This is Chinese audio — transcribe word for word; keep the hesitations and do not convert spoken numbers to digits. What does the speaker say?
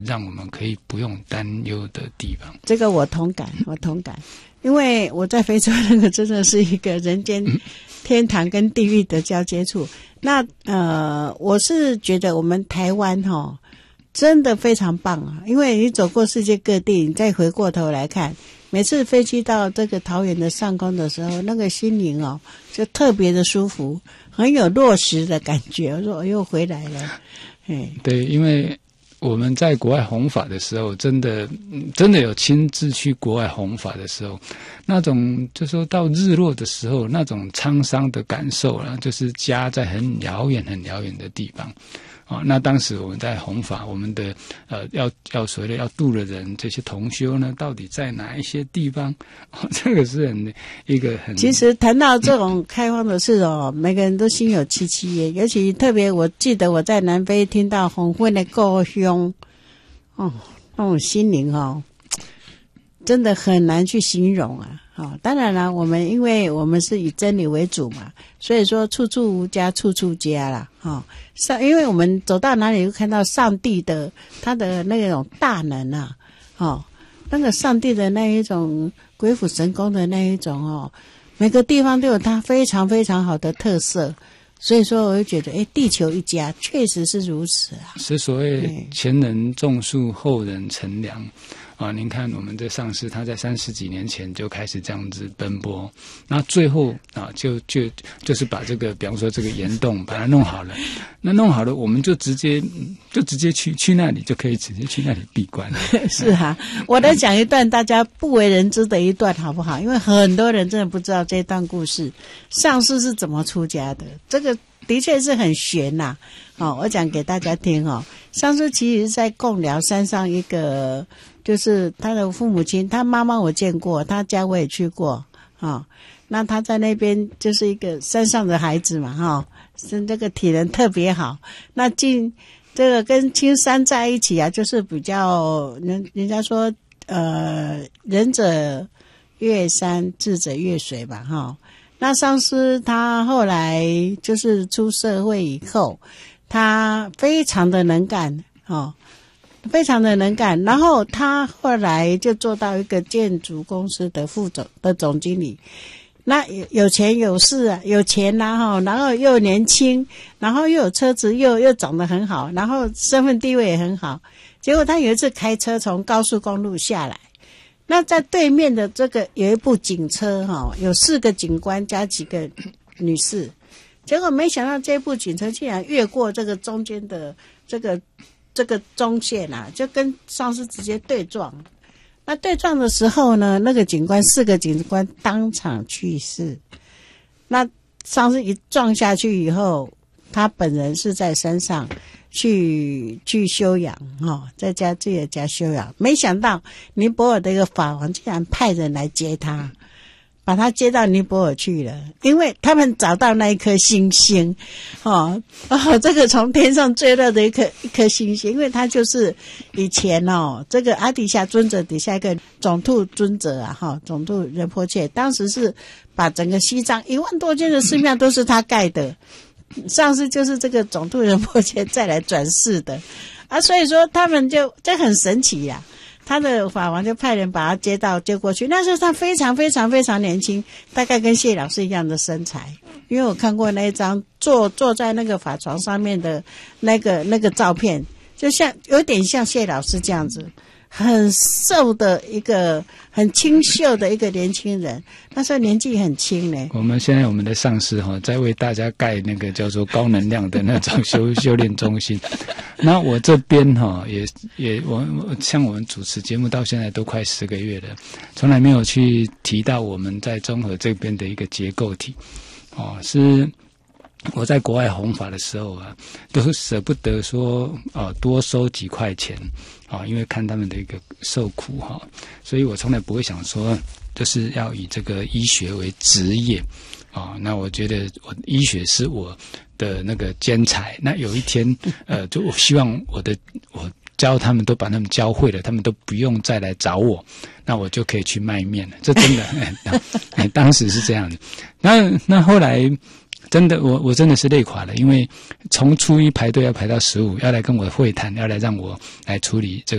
让我们可以不用担忧的地方。 这个我同感，我同感，因为我在非洲那个真的是一个人间天堂跟地狱的交接处。那呃，我是觉得我们台湾哈、哦、真的非常棒啊，因为你走过世界各地，你再回过头来看，每次飞机到这个桃园的上空的时候，那个心灵哦就特别的舒服，很有落实的感觉。我说我又回来了，嘿， 对，因为我们在国外弘法的时候，真的真的有亲自去国外弘法的时候，那种就说到日落的时候，那种沧桑的感受啦，就是家在很遥远很遥远的地方。啊，那当时我们在弘法，我们的呃要要所谓的要度的人，这些同修呢，到底在哪一些地方？哦、这个是很一个很。 其实谈到这种开放的事哦，嗯、每个人都心有戚戚耶。尤其特别，我记得我在南非听到红婚的故乡，哦，那种心灵哦，真的很难去形容啊。哦，当然了，我们因为我们是以真理为主嘛，所以说处处无家，处处家啦。哦，上，因为我们走到哪里都看到上帝的他的那种大能啊，哦，那个上帝的那一种鬼斧神工的那一种哦，每个地方都有它非常非常好的特色。所以说，我就觉得，哎，地球一家确实是如此啊。 是所谓前人种树，后人乘凉。啊，您看我们的上师，他在三十几年前就开始这样子奔波，那最后啊，就就就是把这个，比方说这个岩洞把它弄好了，那弄好了，我们就直接就直接去去那里，就可以直接去那里闭关。 是啊，我来讲一段大家不为人知的一段好不好？因为很多人真的不知道这段故事，上师是怎么出家的，这个的确是很玄呐、啊。哦，我讲给大家听哦。上师其实在贡寮山上一个。就是他的父母亲，他妈妈我见过，他家我也去过啊、哦。那他在那边就是一个山上的孩子嘛，哈、哦，是这个体能特别好。那进这个跟青山在一起啊，就是比较人人家说呃仁者越山，智者越水吧，哈、哦。那上师他后来就是出社会以后，他非常的能干哦。非常的能干，然后他后来就做到一个建筑公司的副总的总经理。那有有钱有势啊，有钱啦、啊、哈，然后又年轻，然后又有车子，又又长得很好，然后身份地位也很好。结果他有一次开车从高速公路下来，那在对面的这个有一部警车哈，有四个警官加几个女士。结果没想到这部警车竟然越过这个中间的这个。这个中线啊，就跟上司直接对撞。那对撞的时候呢，那个警官四个警官当场去世。那上司一撞下去以后，他本人是在山上去去休养哦，在家自己的家休养。没想到尼泊尔的一个法王竟然派人来接他。把他接到尼泊尔去了，因为他们找到那一颗星星，哦哦，这个从天上坠落的一颗一颗星星，因为他就是以前哦，这个阿底峡尊者底下一个总督尊者啊，哈、哦，总督仁波切，当时是把整个西藏一万多间的寺庙都是他盖的，上次就是这个总督仁波切再来转世的啊，所以说他们就这很神奇呀、啊。他的法王就派人把他接到接过去，那时候他非常非常非常年轻，大概跟谢老师一样的身材，因为我看过那一张坐坐在那个法床上面的那个那个照片，就像有点像谢老师这样子，很瘦的一个很清秀的一个年轻人，那时候年纪很轻呢。 我们现在我们的上师哈，在为大家盖那个叫做高能量的那种修修炼中心。那我这边哈也也我像我们主持节目到现在都快十个月了，从来没有去提到我们在中和这边的一个结构体，哦，是我在国外弘法的时候啊，都舍不得说哦多收几块钱啊、哦，因为看他们的一个受苦哈、哦，所以我从来不会想说就是要以这个医学为职业啊、哦。那我觉得我医学是我的那个兼才，那有一天，呃，就我希望我的我教他们都把他们教会了，他们都不用再来找我，那我就可以去卖面了。这真的，哎、当时是这样的。那那后来真的，我我真的是累垮了，因为从初一排队要排到十五，要来跟我会谈，要来让我来处理这个。